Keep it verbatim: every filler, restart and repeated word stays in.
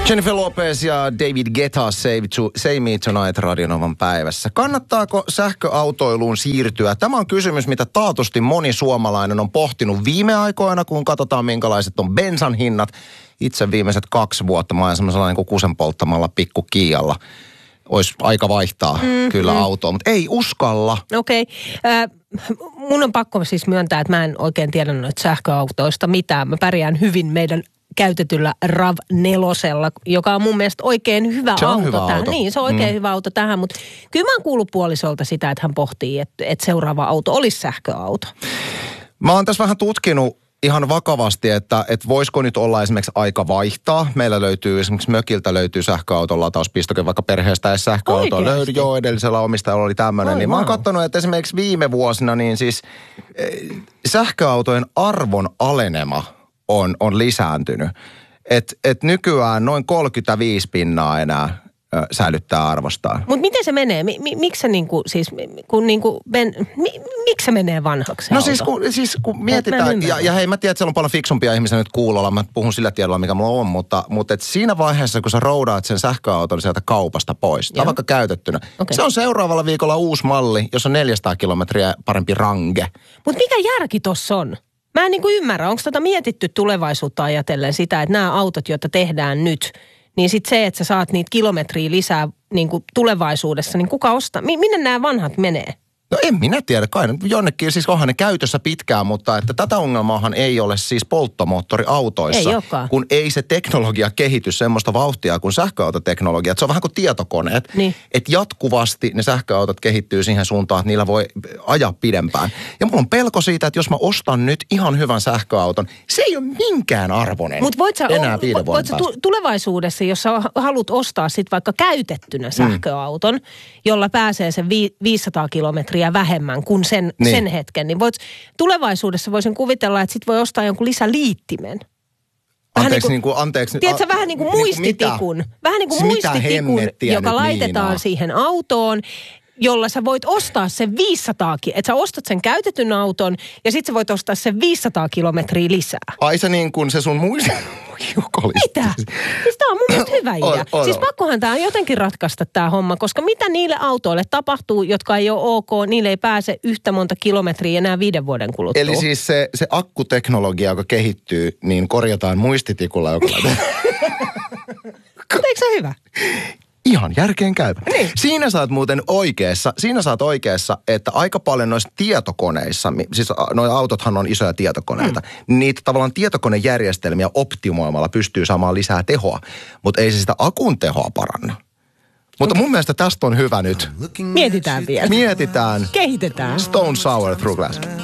Jennifer Lopez ja David Guetta Save, to, Save Me Tonight Radionovan päivässä. Kannattaako sähköautoiluun siirtyä? Tämä on kysymys, mitä taatusti moni suomalainen on pohtinut viime aikoina, kun katsotaan minkälaiset on bensan hinnat. Itse viimeiset kaksi vuotta mä oon semmoisella niin kuin kusen polttamalla pikku Kialla. Olisi aika vaihtaa mm, kyllä mm. autoa, mutta ei uskalla. Okei. Okay. Äh, mun on pakko siis myöntää, että mä en oikein tiedä noita sähköautoista mitään. Mä pärjään hyvin meidän käytetyllä RAV neljä, joka on mun mielestä oikein hyvä se auto hyvä tähän. Auto. Niin, se on oikein mm. hyvä auto tähän, mutta kyllä mä oon kuullut puolisolta sitä, että hän pohtii, että, että seuraava auto olisi sähköauto. Mä oon tässä vähän tutkinut ihan vakavasti, että, että voisiko nyt olla esimerkiksi aika vaihtaa. Meillä löytyy esimerkiksi mökiltä löytyy sähköauton latauspistoke, vaikka perheestä ei sähköautoa löydy. Joo, edellisellä omistajalla oli tämmöinen. Oi, niin wow. mä oon katsonut, että esimerkiksi viime vuosina niin siis eh, sähköautojen arvon alenema on, on lisääntynyt. Että et nykyään noin kolmekymmentäviisi pinnaa enää ö, säilyttää arvostaan. Mutta miten se menee? Mi- mi- miksi se niinku, siis, kun niinku, ben, mi- miksi se menee vanhaksi No auto? siis kun, siis kun mietitään, ja, ja hei mä tiedän, että siellä on paljon fiksumpia ihmisiä nyt kuulolla, mä puhun sillä tiedolla, mikä mulla on, mutta, mutta et siinä vaiheessa, kun sä roudaat sen sähköauton sieltä kaupasta pois, tai vaikka käytettynä, okay. Se on seuraavalla viikolla uusi malli, jos on neljäsataa kilometriä parempi range. Mutta mikä järki tossa on? Mä en niinku ymmärrä, onko tätä mietitty tulevaisuutta ajatellen sitä, että nämä autot, joita tehdään nyt, niin sitten se, että sä saat niitä kilometriä lisää niinku tulevaisuudessa, niin kuka ostaa? M- minne nämä vanhat menee? No en minä tiedä, kai jonnekin, siis onhan ne käytössä pitkään, mutta että tätä ongelmaahan ei ole siis polttomoottoriautoissa. Ei olekaan. Kun ei se teknologia kehity semmoista vauhtia kuin sähköautoteknologia. Että se on vähän kuin tietokoneet. Niin. Että jatkuvasti ne sähköautot kehittyy siihen suuntaan, että niillä voi ajaa pidempään. Ja mulla on pelko siitä, että jos mä ostan nyt ihan hyvän sähköauton, se ei ole minkään arvoinen Mut voit sä, enää viiden vuoden voit sä tu- tulevaisuudessa, jos sä haluat ostaa sit vaikka käytettynä sähköauton, mm. jolla pääsee sen vi- viisisataa kilometriä vähemmän kuin sen, niin. sen hetken, niin voit, tulevaisuudessa voisin kuvitella, että sit voi ostaa jonkun lisäliittimen. Anteeksi, niin kuin, anteeksi. Tiedätkö, a, vähän niin kuin muistitikun. Mitä? Vähän niin kuin muistitikun, joka laitetaan niin, siihen autoon, jolla sä voit ostaa sen viisisataa, että sä ostat sen käytetyn auton ja sit sä voit ostaa sen viisisataa kilometriä lisää. Ai se niin kuin se sun muisti. Mitä? Siis tää on mun mielestä hyvä idea. On, on, siis pakkohan tää jotenkin ratkaista tää homma, koska mitä niille autoille tapahtuu, jotka ei ole ok, niille ei pääse yhtä monta kilometriä enää viiden vuoden kuluttua. Eli siis se, se akkuteknologia, joka kehittyy, niin korjataan muistitikulla, joka laitetaan. Eikö se hyvä? Ihan järkeen käypä. Niin. Siinä sä oot muuten oikeassa, siinä sä oot oikeassa, että aika paljon noissa tietokoneissa, siis noi autothan on isoja tietokoneita, hmm. niitä tavallaan tietokonejärjestelmiä optimoimalla pystyy saamaan lisää tehoa, mutta ei se sitä akun tehoa paranna. Mutta mun mielestä tästä on hyvä nyt. Mietitään vielä. Mietitään. Kehitetään. Stone Sour Through Glass.